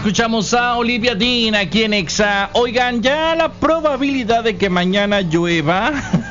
Escuchamos a Olivia Dean aquí en Exa. Oigan, ya la probabilidad de que mañana llueva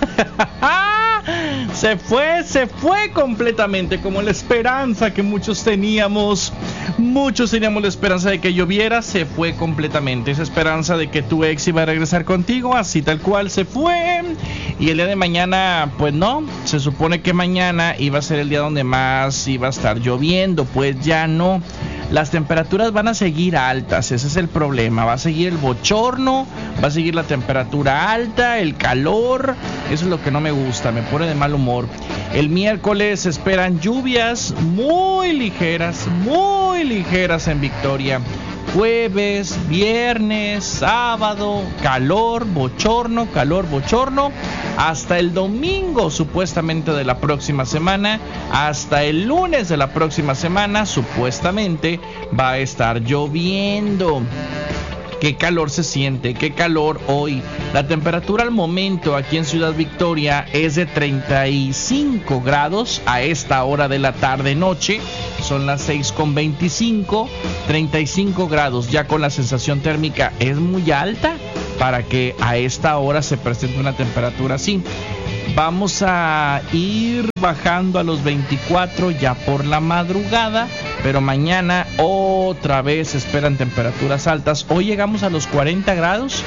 se fue completamente, como la esperanza que muchos teníamos. Muchos teníamos la esperanza de que lloviera, se fue completamente. Esa esperanza de que tu ex iba a regresar contigo, así tal cual se fue. Y el día de mañana, pues no, se supone que mañana iba a ser el día donde más iba a estar lloviendo, pues ya no. Las temperaturas van a seguir altas, ese es el problema. Va a seguir el bochorno, va a seguir la temperatura alta, el calor. Eso es lo que no me gusta, me pone de mal humor. El miércoles se esperan lluvias muy ligeras en Victoria. Jueves, viernes, sábado, calor, bochorno, hasta el domingo supuestamente de la próxima semana, hasta el lunes de la próxima semana supuestamente va a estar lloviendo. Qué calor se siente, qué calor hoy. La temperatura al momento aquí en Ciudad Victoria es de 35 grados a esta hora de la tarde-noche. Son las 6:25, 35 grados. Ya con la sensación térmica es muy alta para que a esta hora se presente una temperatura así. Vamos a ir bajando a los 24 ya por la madrugada, pero mañana otra vez se esperan temperaturas altas. Hoy llegamos a los 40 grados.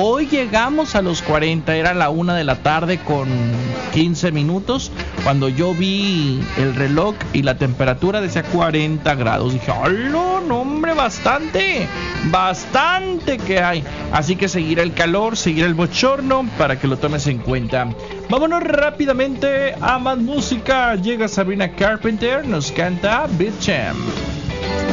Era la 1 de la tarde con 15 minutos cuando yo vi el reloj y la temperatura decía 40 grados. Dije, ¡ay, no, hombre! Bastante que hay. Así que seguirá el calor, seguirá el bochorno para que lo tomes en cuenta. Vámonos rápidamente a más música. Llega Sabrina Carpenter, nos canta Beat Jam.